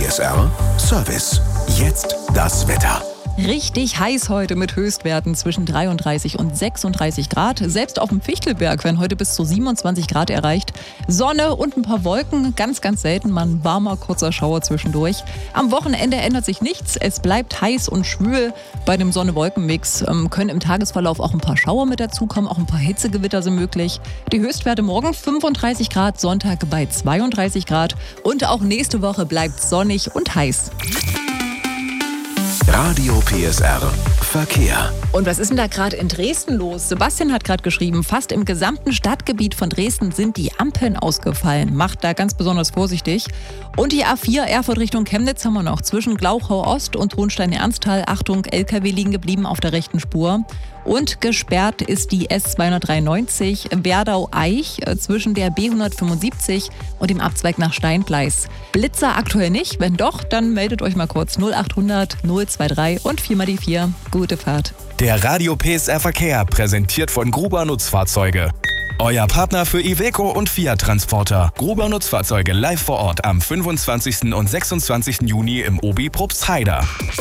PSR Service. Jetzt das Wetter. Richtig heiß heute mit Höchstwerten zwischen 33 und 36 Grad. Selbst auf dem Fichtelberg werden heute bis zu 27 Grad erreicht. Sonne und ein paar Wolken, ganz, ganz selten mal ein warmer, kurzer Schauer zwischendurch. Am Wochenende ändert sich nichts. Es bleibt heiß und schwül. Bei dem Sonne-Wolken-Mix können im Tagesverlauf auch ein paar Schauer mit dazukommen. Auch ein paar Hitzegewitter sind möglich. Die Höchstwerte morgen 35 Grad, Sonntag bei 32 Grad. Und auch nächste Woche bleibt sonnig und heiß. Radio PSR Verkehr. Und was ist denn da gerade in Dresden los? Sebastian hat gerade geschrieben, fast im gesamten Stadtgebiet von Dresden sind die Ampeln ausgefallen. Macht da ganz besonders vorsichtig. Und die A4 Erfurt Richtung Chemnitz haben wir noch. Zwischen Glauchau Ost und Hohenstein-Ernsthal. Achtung, LKW liegen geblieben auf der rechten Spur. Und gesperrt ist die S293 Werdau-Eich zwischen der B175 und dem Abzweig nach Steingleis. Blitzer aktuell nicht. Wenn doch, dann meldet euch mal kurz 0800 023 und 4 mal die 4. Gute Fahrt. Der Radio PSR Verkehr, präsentiert von Gruber Nutzfahrzeuge. Euer Partner für Iveco und Fiat Transporter. Gruber Nutzfahrzeuge live vor Ort am 25. und 26. Juni im OB Probstheida.